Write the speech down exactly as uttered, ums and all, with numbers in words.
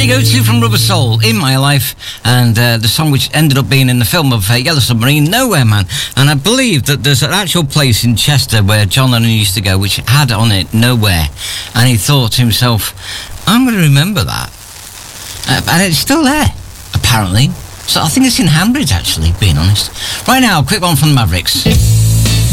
go to from Rubber Soul, In My Life, and uh, the song which ended up being in the film of uh, Yellow Submarine, Nowhere Man. And I believe that there's an actual place in Chester where John Lennon used to go which had on it Nowhere. And he thought to himself, I'm going to remember that. Uh, and it's still there, apparently. So I think it's in Hanbridge, actually, being honest. Right now, quick one from the Mavericks.